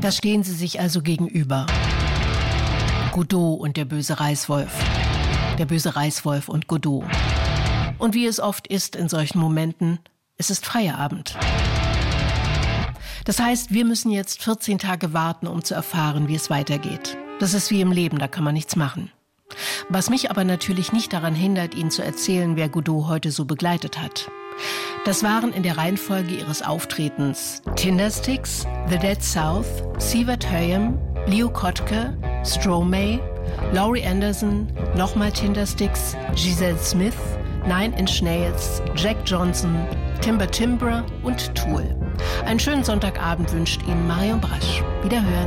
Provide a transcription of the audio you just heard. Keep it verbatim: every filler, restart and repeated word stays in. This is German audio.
Da stehen sie sich also gegenüber. Godot und der böse Reißwolf. Der böse Reißwolf und Godot. Und wie es oft ist in solchen Momenten, es ist Feierabend. Das heißt, wir müssen jetzt vierzehn Tage warten, um zu erfahren, wie es weitergeht. Das ist wie im Leben, da kann man nichts machen. Was mich aber natürlich nicht daran hindert, Ihnen zu erzählen, wer Godot heute so begleitet hat. Das waren in der Reihenfolge ihres Auftretens Tindersticks, The Dead South, Sievert Høyem, Leo Kottke, Stromae, Laurie Anderson, nochmal Tindersticks, Giselle Smith, Nine Inch Nails, Jack Johnson, Timber Timbre und Tool. Einen schönen Sonntagabend wünscht Ihnen Marion Brasch. Wiederhören.